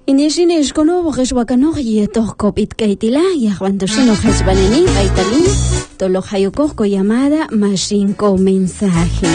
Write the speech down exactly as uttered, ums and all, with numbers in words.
Inishine ishkono bogeshwakano yeto kopit kaitila yahwantoshino hachbanani baitalin tolo hayoko llamada mashinko mensaje.